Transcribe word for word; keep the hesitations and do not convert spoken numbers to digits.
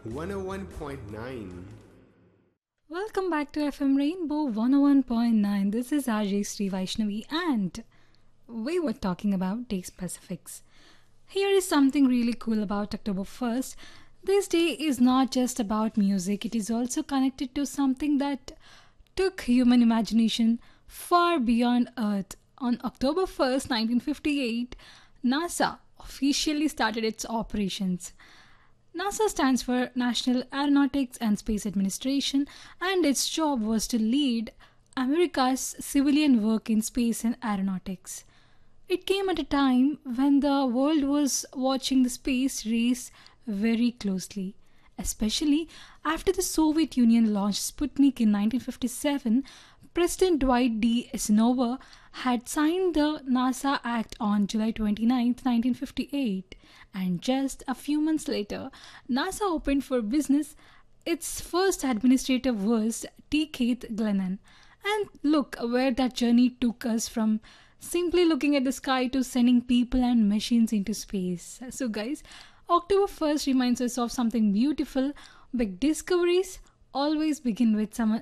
one oh one point nine. Welcome back to F M Rainbow one oh one point nine. This is R J Sri Vaishnavi, and we were talking about day specifics. Here is something really cool about October first. This day is not just about music, it is also connected to something that took human imagination far beyond Earth. On October first, nineteen fifty-eight, NASA officially started its operations. NASA stands for National Aeronautics and Space Administration, and its job was to lead America's civilian work in space and aeronautics. It came at a time when the world was watching the space race very closely, especially after the Soviet Union launched Sputnik in nineteen fifty-seven. President Dwight D. Eisenhower had signed the NASA Act on July twenty-ninth, nineteen fifty-eight, and just a few months later, NASA opened for business. Its first administrator was T. Keith Glennan. And look where that journey took us, from simply looking at the sky to sending people and machines into space. So, guys, October first reminds us of something beautiful. Big discoveries always begin with some